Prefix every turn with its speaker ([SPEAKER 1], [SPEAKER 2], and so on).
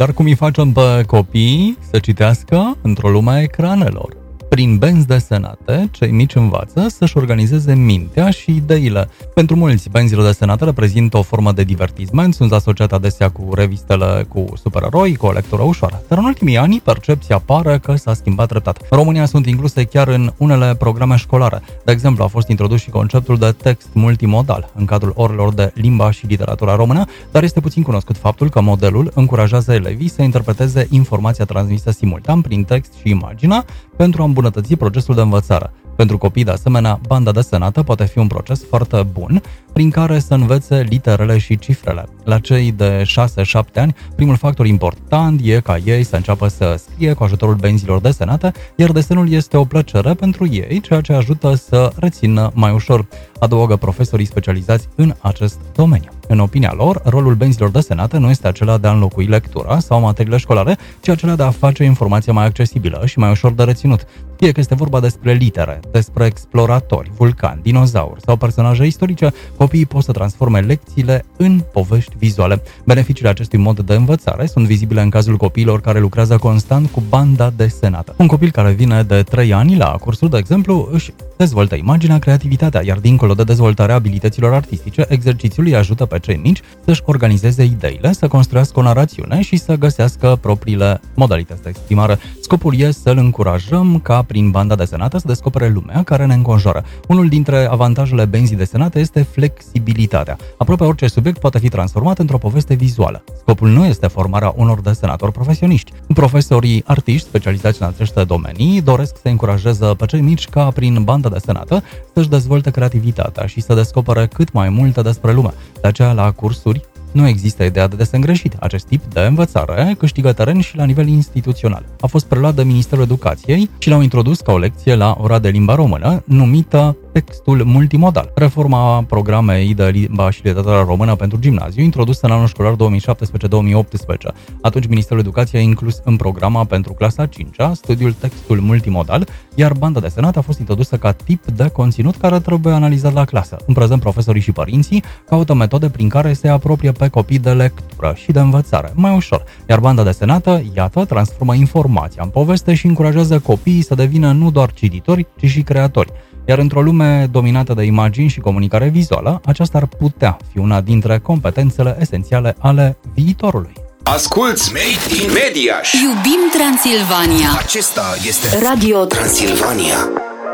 [SPEAKER 1] Dar cum îi facem pe copii să citească într-o lume a ecranelor? Prin benzi desenate, cei mici învață să-și organizeze mintea și ideile. Pentru mulți, benzile desenate reprezintă o formă de divertisment, sunt asociate adesea cu revistele cu supereroi, cu o lectură ușoară. Dar în ultimii ani, percepția pare că s-a schimbat treptat. În România sunt incluse chiar în unele programe școlare. De exemplu, a fost introdus și conceptul de text multimodal în cadrul orelor de limba și literatura română, dar este puțin cunoscut faptul că modelul încurajează elevii să interpreteze informația transmisă simultan prin text și imagine pentru a îmbunătăți procesul de învățare. Pentru copii, de asemenea, banda desenată poate fi un proces foarte bun prin care să învețe literele și cifrele. La cei de 6-7 ani, primul factor important e ca ei să înceapă să scrie cu ajutorul benzilor desenate, iar desenul este o plăcere pentru ei, ceea ce ajută să rețină mai ușor, adaugă profesorii specializați în acest domeniu. În opinia lor, rolul benzilor desenate nu este acela de a înlocui lectura sau materiile școlare, ci acela de a face informația mai accesibilă și mai ușor de reținut. Fie că este vorba despre litere, despre exploratori, vulcani, dinozauri sau personaje istorice, copiii pot să transforme lecțiile în povești vizuale. Beneficiile acestui mod de învățare sunt vizibile în cazul copiilor care lucrează constant cu banda desenată. Un copil care vine de 3 ani la cursuri, de exemplu, își dezvoltă imaginea, creativitatea, iar dincolo de dezvoltarea abilităților artistice, exercițiul îi ajută pe cei mici să-și organizeze ideile, să construiască o narațiune și să găsească propriile modalități de exprimare. Scopul e să-l încurajăm ca prin banda desenată să descopere lumea care ne înconjoară. Unul dintre avantajele benzii desenate este flexibilitatea. Aproape orice subiect poate fi transformat într-o poveste vizuală. Scopul nu este formarea unor desenatori profesioniști. Profesorii artiști specializați în aceste domenii doresc să încurajeze pe cei mici ca prin banda desenată să-și dezvolte creativitatea și să descopere cât mai multe despre lume. De aceea, la cursuri, nu există ideea de desen greșit. Acest tip de învățare câștigă teren și la nivel instituțional. A fost preluat de Ministerul Educației și l-au introdus ca o lecție la ora de limba română, numită textul multimodal. Reforma programei de limba și literatura română pentru gimnaziu, introdusă în anul școlar 2017-2018. Atunci Ministerul Educației a inclus în programa pentru clasa 5-a studiul textul multimodal, iar banda desenată a fost introdusă ca tip de conținut care trebuie analizat la clasă. În prezent, profesorii și părinții caută metode prin care se apropie pe copii de lectură și de învățare mai ușor, iar banda desenată, iată, transformă informația în poveste și încurajează copiii să devină nu doar cititori, ci și creatori. Iar într-o lume dominată de imagini și comunicare vizuală, aceasta ar putea fi una dintre competențele esențiale ale viitorului.
[SPEAKER 2] Asculți Made in Mediaș!
[SPEAKER 3] Iubim Transilvania!
[SPEAKER 2] Acesta este Radio Transilvania.